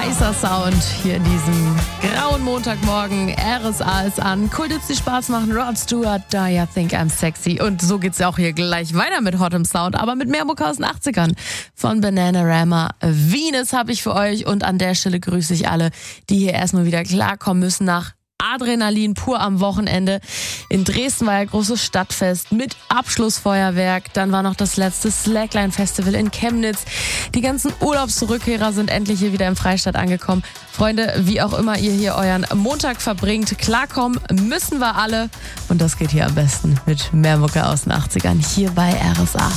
heißer Sound hier in diesem grauen Montagmorgen. RSA ist an. Cool, die Spaß machen. Rod Stewart, Do You Think I'm Sexy? Und so geht's ja auch hier gleich weiter mit Hot im Sound, aber mit mehr Mucke aus den 80ern. Von Bananarama. Venus habe ich für euch und an der Stelle grüße ich alle, die hier erstmal wieder klarkommen müssen nach Adrenalin pur am Wochenende. In Dresden war ja großes Stadtfest mit Abschlussfeuerwerk. Dann war noch das letzte Slackline-Festival in Chemnitz. Die ganzen Urlaubsrückkehrer sind endlich hier wieder im Freistaat angekommen. Freunde, wie auch immer ihr hier euren Montag verbringt, klarkommen müssen wir alle. Und das geht hier am besten mit mehr Mucke aus den 80ern hier bei RSA.